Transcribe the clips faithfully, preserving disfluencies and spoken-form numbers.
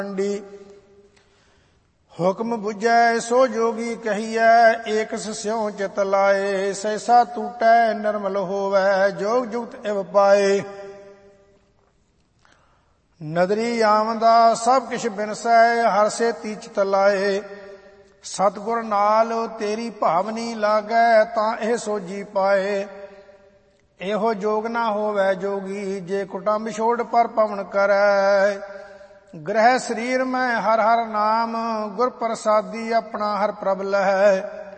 हुक्म बुझै सो जोगी कहियै एक स्यों चित लाए। सैसा टूटै निर्मल होवै जोग जुगत इव पाए। नदरी आमदा सब किश बिनसै हर से तीचत लाए। सतगुर नाल तेरी भावनी लागै तां ਇਹ ਸੋਝੀ ਪਾਏ। ਇਹੋ ਜੋਗ ਨਾ ਹੋਵੈ ਜੋਗੀ ਜੇ ਕੁਟੰਬ ਛੋੜ ਪਰ ਪਵਨ ਕਰੈ। ਗ੍ਰਹਿ ਸਰੀਰ ਮੈਂ ਹਰ ਹਰ ਨਾਮ ਗੁਰ ਪ੍ਰਸਾਦੀ ਆਪਣਾ ਹਰ ਪ੍ਰਭ ਲਹੈ।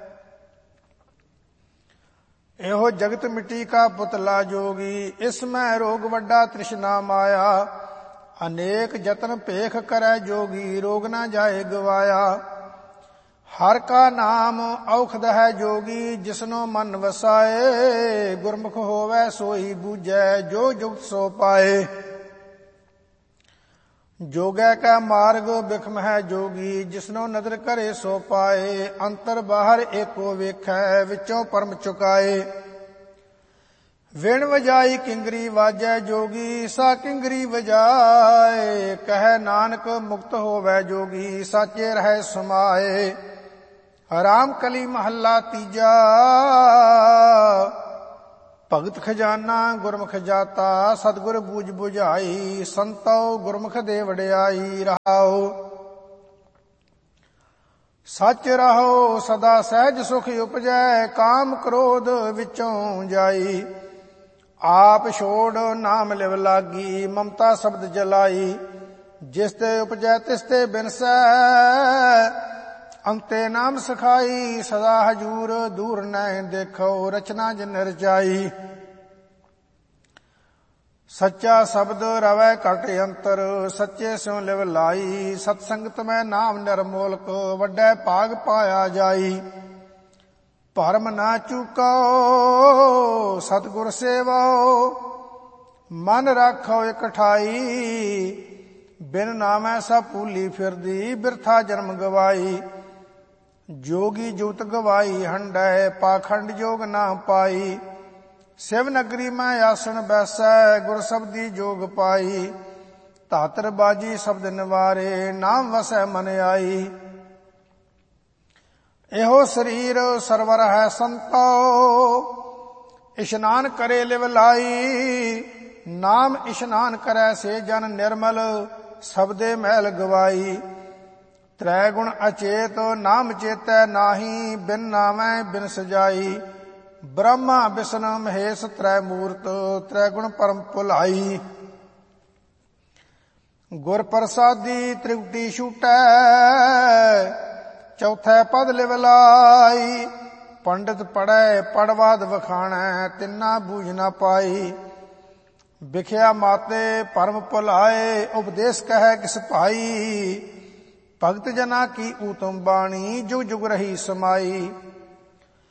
ਇਹੋ ਜਗਤ ਮਿੱਟੀ ਕਾ ਪੁਤਲਾ ਜੋਗੀ ਇਸ ਮੈਂ ਰੋਗ ਵੱਡਾ ਤ੍ਰਿਸ਼ਨਾ ਮਾਇਆ। ਅਨੇਕ ਜਤਨ ਭੇਖ ਕਰੈ ਜੋਗੀ ਰੋਗ ਨਾ ਜਾਏ ਗਵਾਇਆ। ਹਰ ਕਾ ਨਾਮ ਔਖਦ ਹੈ ਜੋਗੀ ਜਿਸਨੋ ਮਨ ਵਸਾਏ। ਗੁਰਮੁਖ ਹੋਵੈ ਸੋਈ ਬੂਝੈ ਜੋ ਜੁਗਤ ਸੋ ਪਾਏ। ਜੋਗੈ ਕਾ ਮਾਰਗ ਬਿਖਮ ਹੈ ਜੋਗੀ ਜਿਸਨੋ ਨਦਰ ਕਰੇ ਸੋ ਪਾਏ। ਅੰਤਰ ਬਾਹਰ ਏਕੋ ਵੇਖੈ ਵਿੱਚੋਂ ਪਰਮ ਚੁਕਾਏ। ਵਿਣ ਵਜਾਈ ਕਿੰਗਰੀ ਵਾਜੈ ਜੋਗੀ ਸਾ ਕਿੰਗਰੀ ਵਜਾਏ। ਕਹੈ ਨਾਨਕ ਮੁਕਤ ਹੋਵੈ ਜੋਗੀ ਸਾਚੇ ਰਹਿ ਸਮਾਏ। ਰਾਮ ਕਲੀ ਮਹੱਲਾ ਤੀਜਾ ਭਗਤ ਖਜ਼ਾਨਾ ਗੁਰਮੁਖ ਜਾਤਾ ਸਤਿਗੁਰ ਬੂਝ ਬੁਝਾਈ। ਸੰਤੋ ਗੁਰਮੁਖ ਦੇ ਵਡਿਆਈ ਰਹਾਓ। ਸੱਚ ਰਹੋ ਸਦਾ ਸਹਿਜ ਸੁਖ ਉਪਜੈ ਕਾਮ ਕ੍ਰੋਧ ਵਿੱਚੋਂ ਜਾਈ। ਆਪ ਛੋੜ ਨਾਮ ਲਿਵ ਲਾਗੀ ਮਮਤਾ ਸ਼ਬਦ ਜਲਾਈ। ਜਿਸ ਤੇ ਉਪਜੈ ਤਿਸ ਤੇ ਬਿਨਸੈ ਅੰਤੇ ਨਾਮ ਸਖਾਈ। ਸਦਾ ਹਜੂਰ ਦੂਰ ਨੈ ਦੇਖੋ ਰਚਨਾ ਜਿਨ ਰਚਾਈ। ਸੱਚਾ ਸ਼ਬਦ ਰਵੈ ਘਟ ਅੰਤਰ ਸੱਚੇ ਸਿਉ ਲਿਵ ਲਾਈ। ਸਤ ਸੰਗਤ ਮੈਂ ਨਾਮ ਨਿਰਮੋਲਕ ਵੱਡੈ ਭਾਗ ਪਾਇਆ ਜਾਈ। ਭਰਮ ਨਾ ਚੂਕੋ ਸਤਿਗੁਰ ਸੇਵੋ ਮਨ ਰਾਖੋ ਇਕਠਾਈ। ਬਿਨ ਨਾਮੈ ਸਭ ਭੂਲੀ ਫਿਰਦੀ ਬਿਰਥਾ ਜਨਮ ਗਵਾਈ। ਜੋਗੀ ਜੁਗਤ ਗਵਾਈ ਹੰਡੈ ਪਾਖੰਡ ਜੋਗ ਨਾ ਪਾਈ। ਸਿਵ ਨਗਰੀ ਮੈਂ ਆਸਣ ਬੈਸੈ ਗੁਰ ਸਬਦੀ ਜੋਗ ਪਾਈ। ਧਾਤਰ ਬਾਜੀ ਸ਼ਬਦ ਨਿਵਾਰੇ ਨਾਮ ਵਸੈ ਮਨ ਆਈ। ਇਹੋ ਸਰੀਰ ਸਰਵਰ ਹੈ ਸੰਤੋ ਇਸ਼ਨਾਨ ਕਰੇ ਲਿਵ ਲਾਈ। ਨਾਮ ਇਸ਼ਨਾਨ ਕਰੈ ਸੇ ਜਨ ਨਿਰਮਲ ਸਬਦੇ ਮੈਲ ਗਵਾਈ। ਤ੍ਰੈ ਗੁਣ ਅਚੇਤ ਨਾਮ ਚੇਤੈ ਨਾਹੀ ਬਿਨ ਨਾਮੈ ਬਿਨ ਸਜਾਈ। ਬ੍ਰਹਮਾ ਵਿਸ਼ਨ ਮਹੇਸ਼ ਤ੍ਰੈ ਮੂਰਤ ਤ੍ਰੈ ਗੁਣ ਪਰਮ ਭੁਲਾਈ। ਗੁਰ ਪ੍ਰਸਾਦੀ ਤ੍ਰਿਗੁਟੀ ਛੂਟੈ ਚੌਥੈ ਪਦ ਲਿਵ ਲਾਈ। ਪੰਡਿਤ ਪੜੈ ਪੜਵਾਦ ਵਖਾਣੈ ਤਿੰਨਾ ਬੂਝ ਨਾ ਪਾਈ। ਵਿਖਿਆ ਮਾਤੇ ਭਰਮ ਭੁਲਾਏ ਉਪਦੇਸ਼ ਕਹੈ ਕਿਸ ਭਾਈ। ਭਗਤ ਜਨਾ ਕੀ ਊਤਮ ਬਾਣੀ ਜੁਗ ਜੁਗ ਰਹੀ ਸਮਾਈ।